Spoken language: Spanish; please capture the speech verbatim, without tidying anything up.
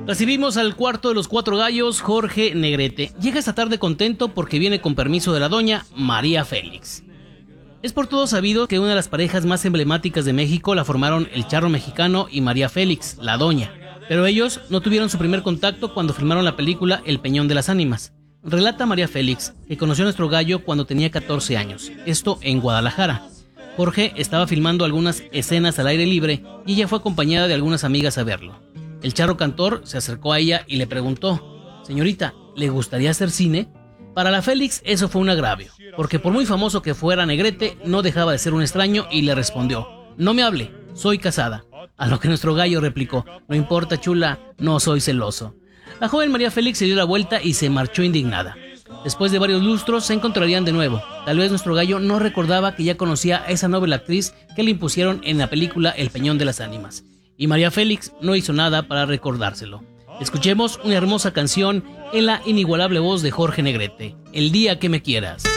Recibimos al cuarto de los cuatro gallos, Jorge Negrete. Llega esta tarde contento porque viene con permiso de la doña María Félix. Es por todos sabido que una de las parejas más emblemáticas de México la formaron el charro mexicano y María Félix, la doña. Pero ellos no tuvieron su primer contacto cuando filmaron la película El Peñón de las Ánimas. Relata María Félix que conoció a nuestro gallo cuando tenía catorce años, esto en Guadalajara. Jorge estaba filmando algunas escenas al aire libre y ella fue acompañada de algunas amigas a verlo. El charro cantor se acercó a ella y le preguntó: «Señorita, ¿le gustaría hacer cine?». Para la Félix eso fue un agravio, porque por muy famoso que fuera Negrete, no dejaba de ser un extraño y le respondió: «No me hable, soy casada». A lo que nuestro gallo replicó: «No importa, chula, no soy celoso». La joven María Félix se dio la vuelta y se marchó indignada. Después de varios lustros se encontrarían de nuevo. Tal vez nuestro gallo no recordaba que ya conocía a esa noble actriz que le impusieron en la película El Peñón de las Ánimas. Y María Félix no hizo nada para recordárselo. Escuchemos una hermosa canción en la inigualable voz de Jorge Negrete, El día que me quieras.